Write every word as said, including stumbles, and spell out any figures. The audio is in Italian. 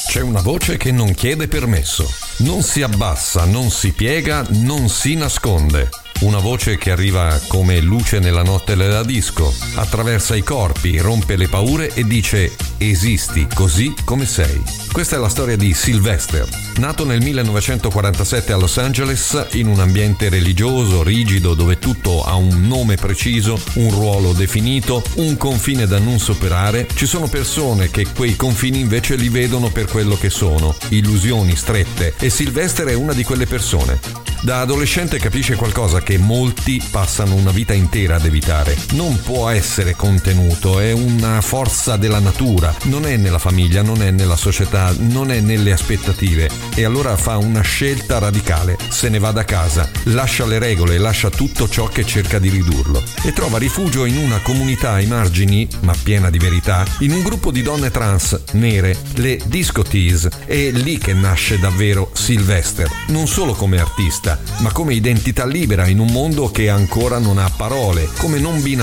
C'è una voce che non chiede permesso, non si abbassa, non si piega, non si nasconde. Una voce che arriva come luce nella notte della disco, attraversa i corpi, rompe le paure e dice: esisti così come sei. Questa è la storia di Sylvester, nato nel millenovecentoquarantasette a Los Angeles in un ambiente religioso, rigido, dove tutto ha un nome preciso, un ruolo definito, un confine da non superare. Ci sono persone che quei confini invece li vedono per quello che sono, illusioni strette, e Sylvester è una di quelle persone. Da adolescente capisce qualcosa che molti passano una vita intera ad evitare. Non può essere contenuto, è una forza della natura, non è nella famiglia, non è nella società, non è nelle aspettative. E allora fa una scelta radicale, se ne va da casa, lascia le regole, lascia tutto ciò che cerca di ridurlo e trova rifugio in una comunità ai margini, ma piena di verità, in un gruppo di donne trans nere, le Disco Tees. È lì che nasce davvero Sylvester, non solo come artista, ma come identità libera in un mondo che ancora non ha parole, come non binario.